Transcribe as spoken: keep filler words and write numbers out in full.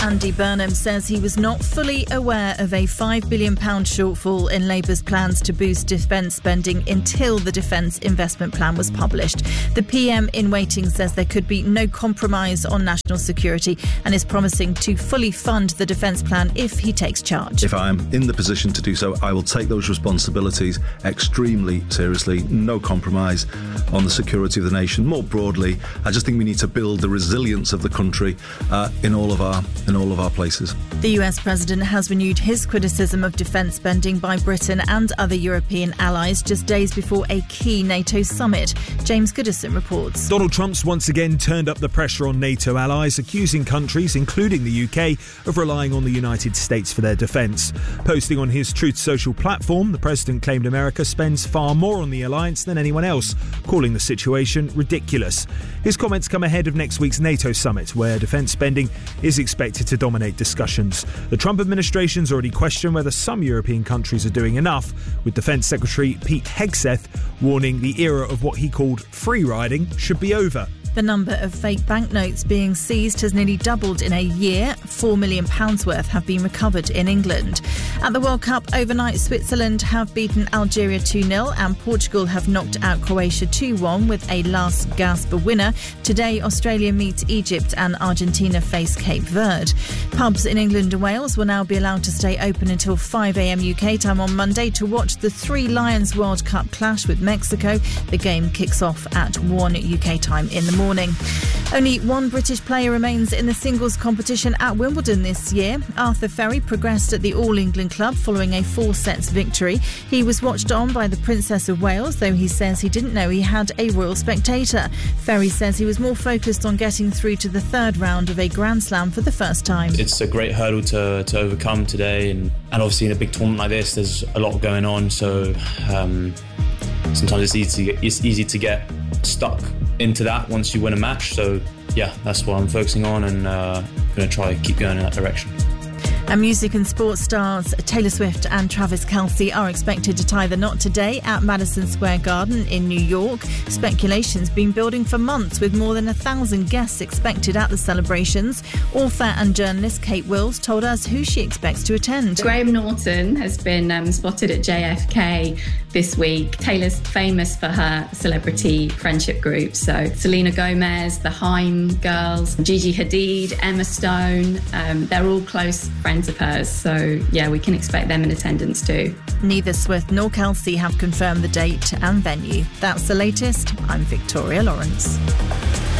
Andy Burnham says he was not fully aware of a five billion pounds shortfall in Labour's plans to boost defence spending until the Defence Investment Plan was published. The P M in waiting says there could be no compromise on national security and is promising to fully fund the defence plan if he takes charge. If I'm in the position to do so, I will take those responsibilities extremely seriously. No compromise on the security of the nation. More broadly, I just think we need to build the resilience of the country uh, in all of our in all of our places. The U S president has renewed his criticism of defence spending by Britain and other European allies just days before a key NATO summit. James Goodison reports. Donald Trump's once again turned up the pressure on NATO allies, accusing countries, including the U K, of relying on the United States for their defence. Posting on his Truth Social platform, the president claimed America spends far more on the alliance than anyone else, calling the situation ridiculous. His comments come ahead of next week's NATO summit, where defence spending is expected to dominate discussions. The Trump administration's already questioned whether some European countries are doing enough, with Defence Secretary Pete Hegseth warning the era of what he called free riding should be over. The number of fake banknotes being seized has nearly doubled in a year. Four million pounds worth have been recovered in England. At the World Cup overnight, Switzerland have beaten Algeria two nil and Portugal have knocked out Croatia two one with a last gasp winner. Today, Australia meets Egypt and Argentina face Cape Verde. Pubs in England and Wales will now be allowed to stay open until five a.m. U K time on Monday to watch the Three Lions World Cup clash with Mexico. The game kicks off at one U K time in the morning. Morning. Only one British player remains in the singles competition at Wimbledon this year. Arthur Ferry progressed at the All England Club following a four-sets victory. He was watched on by the Princess of Wales, though he says he didn't know he had a royal spectator. Ferry says he was more focused on getting through to the third round of a Grand Slam for the first time. It's a great hurdle to, to overcome today, and, and obviously in a big tournament like this, there's a lot going on, so um, sometimes it's easy to get, it's easy to get stuck into that once you win a match. So yeah, that's what I'm focusing on, and uh, going to try to keep going in that direction. And music and sports stars Taylor Swift and Travis Kelce are expected to tie the knot today at Madison Square Garden in New York. Speculation's been building for months, with more than a thousand guests expected at the celebrations. Author and journalist Kate Wills told us who she expects to attend. Graham Norton has been um, spotted at J F K this week. Taylor's famous for her celebrity friendship group, so Selena Gomez, the Haim girls, Gigi Hadid, Emma Stone, um, they're all close friends of hers, so yeah, we can expect them in attendance too. Neither Swift nor Kelce have confirmed the date and venue. That's the latest. I'm Victoria Lawrence.